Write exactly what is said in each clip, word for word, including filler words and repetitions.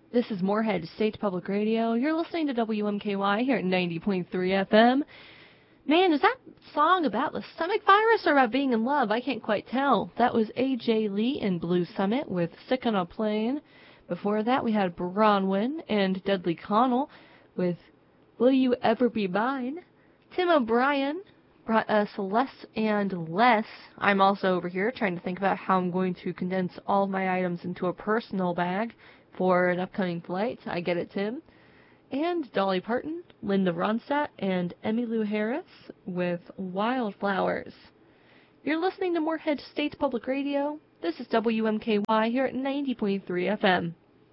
This is Moorhead State Public Radio. You're listening to W M K Y here at ninety point three F M. Man, is that song about the stomach virus or about being in love? I can't quite tell. That was A J Lee and Blue Summit with Sick on a Plane. Before that, we had Bronwyn and Dudley Connell with Will You Ever Be Mine? Tim O'Brien brought us Less and Less. I'm also over here trying to think about how I'm going to condense all of my items into a personal bag for an upcoming flight. I get it, Tim. And Dolly Parton, Linda Ronstadt, and Emmylou Harris with Wildflowers. You're listening to Moorhead State Public Radio. This is W M K Y here at ninety point three F M.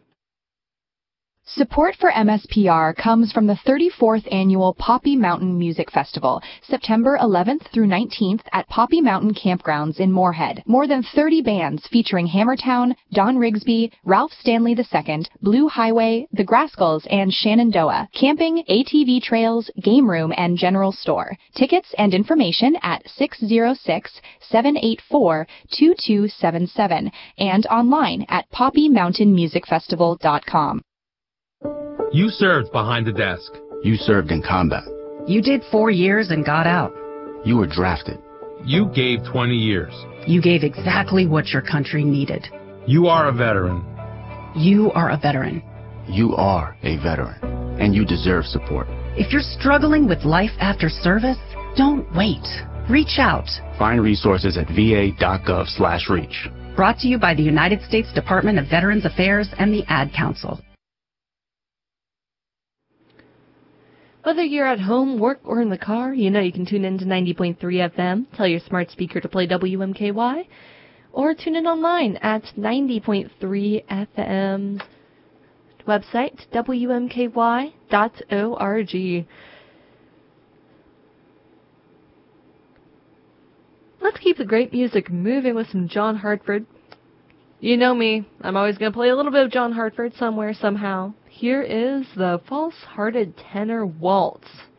Support for M S P R comes from the thirty-fourth Annual Poppy Mountain Music Festival, September eleventh through nineteenth at Poppy Mountain Campgrounds in Moorhead. More than thirty bands featuring Hammertown, Don Rigsby, Ralph Stanley the Second, Blue Highway, The Grascals, and Shenandoah. Camping, A T V trails, game room, and general store. Tickets and information at six zero six, seven eight four, two two seven seven and online at poppy mountain music festival dot com. You served behind the desk. You served in combat. You did four years and got out. You were drafted. You gave twenty years. You gave exactly what your country needed. You are a veteran. You are a veteran. You are a veteran, and you deserve support. If you're struggling with life after service, don't wait. Reach out. Find resources at v a dot gov slash reach. Brought to you by the United States Department of Veterans Affairs and the Ad Council. Whether you're at home, work, or in the car, you know you can tune in to ninety point three F M, tell your smart speaker to play W M K Y, or tune in online at ninety point three F M's website, W M K Y dot org. Let's keep the great music moving with some John Hartford. You know me, I'm always going to play a little bit of John Hartford somewhere, somehow. Here is the False-Hearted Tenor Waltz.